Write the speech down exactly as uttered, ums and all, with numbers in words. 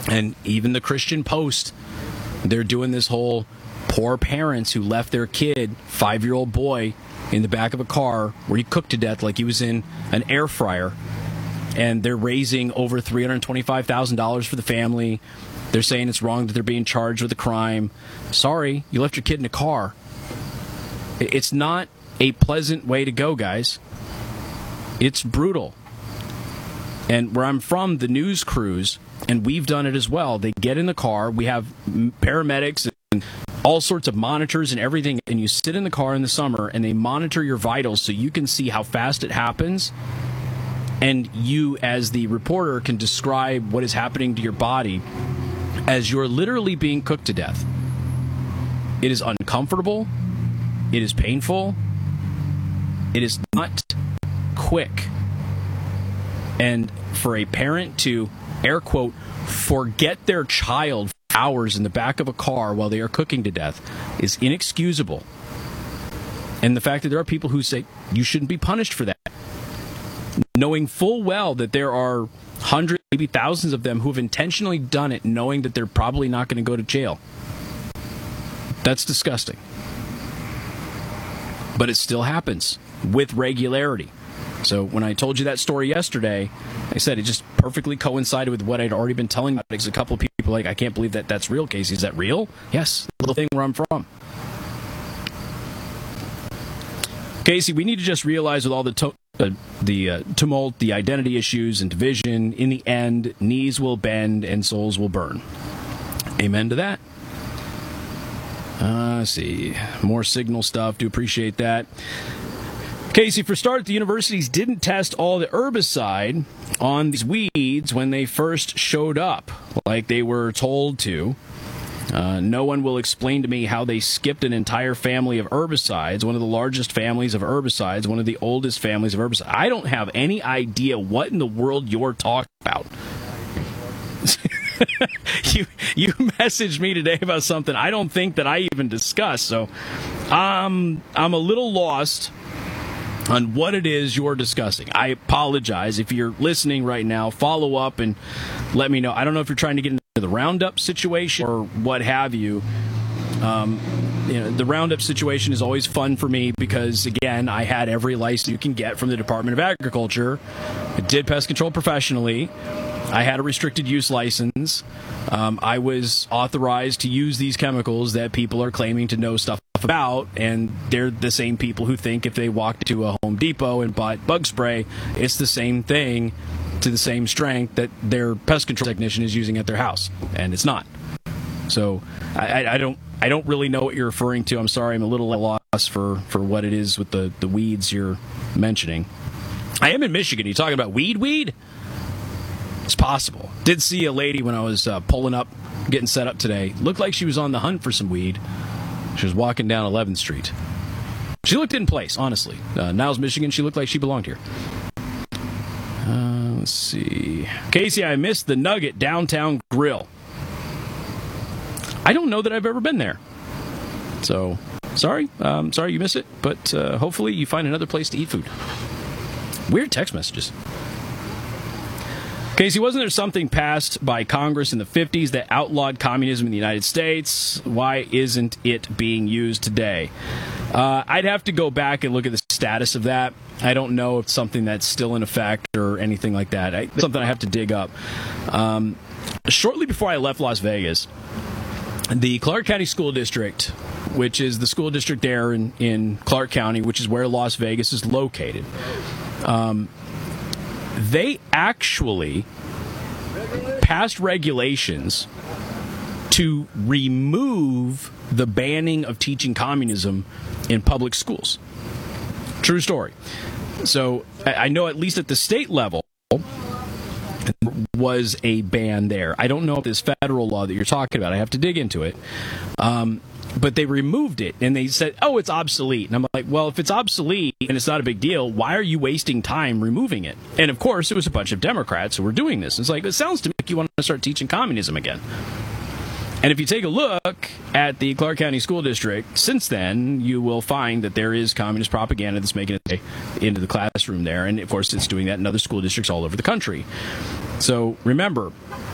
And even the Christian Post, they're doing this whole poor parents who left their kid, five-year-old boy, in the back of a car where he cooked to death like he was in an air fryer. And they're raising over three hundred twenty-five thousand dollars for the family. They're saying it's wrong that they're being charged with a crime. Sorry, you left your kid in a car. It's not a pleasant way to go, guys. It's brutal. And where I'm from, the news crews, and we've done it as well, they get in the car, we have paramedics and all sorts of monitors and everything, and you sit in the car in the summer and they monitor your vitals so you can see how fast it happens, and you as the reporter can describe what is happening to your body as you're literally being cooked to death. It is uncomfortable. It is painful. It is not quick. And for a parent to, air quote, forget their child for hours in the back of a car while they are cooking to death is inexcusable. And the fact that there are people who say you shouldn't be punished for that, knowing full well that there are hundreds, maybe thousands of them who have intentionally done it, knowing that they're probably not going to go to jail. That's disgusting. But it still happens with regularity. So when I told you that story yesterday, I said it just perfectly coincided with what I'd already been telling you. Because a couple of people like, I can't believe that that's real, Casey. Is that real? Yes, the little thing where I'm from. Casey, we need to just realize with all the to- uh, the uh, tumult, the identity issues, and division, in the end, knees will bend and souls will burn. Amen to that. Uh, let's see. More signal stuff. Do appreciate that. Casey, for start, the universities didn't test all the herbicide on these weeds when they first showed up, like they were told to. Uh, no one will explain to me how they skipped an entire family of herbicides, one of the largest families of herbicides, one of the oldest families of herbicides. I don't have any idea what in the world you're talking about. you you messaged me today about something I don't think that I even discussed, so um, I'm a little lost on what it is you're discussing. I apologize. If you're listening right now, follow up and let me know. I don't know if you're trying to get into the Roundup situation or what have you. Um, you know, the Roundup situation is always fun for me because, again, I had every license you can get from the Department of Agriculture. I did pest control professionally. I had a restricted use license. Um, I was authorized to use these chemicals that people are claiming to know stuff about, and they're the same people who think if they walked to a Home Depot and bought bug spray, it's the same thing to the same strength that their pest control technician is using at their house, and it's not. So I, I don't I don't really know what you're referring to. I'm sorry, I'm a little at a loss for, for what it is with the, the weeds you're mentioning. I am in Michigan. Are you talking about weed weed? It's possible. Did see a lady when I was uh, pulling up, getting set up today. Looked like she was on the hunt for some weed. She was walking down eleventh Street. She looked in place, honestly. Uh, Niles, Michigan, she looked like she belonged here. Uh, let's see. Casey, I missed the Nugget Downtown Grill. I don't know that I've ever been there. So, sorry. Um, sorry you missed it. But uh, hopefully you find another place to eat food. Weird text messages. Casey, wasn't there something passed by Congress in the fifties that outlawed communism in the United States? Why isn't it being used today? Uh, I'd have to go back and look at the status of that. I don't know if it's something that's still in effect or anything like that. I, something I have to dig up. Um, shortly before I left Las Vegas, the Clark County School District, which is the school district there in, in Clark County, which is where Las Vegas is located, um, they actually passed regulations to remove the banning of teaching communism in public schools. True story. So I know at least at the state level was a ban there. I don't know if this federal law that you're talking about. I have to dig into it. Um, but they removed it, and they said, oh, it's obsolete. And I'm like, well, if it's obsolete and it's not a big deal, why are you wasting time removing it? And, of course, it was a bunch of Democrats who were doing this. It's like, it sounds to me like you want to start teaching communism again. And if you take a look at the Clark County School District, since then, you will find that there is communist propaganda that's making it into the classroom there. And, of course, it's doing that in other school districts all over the country. So, remember,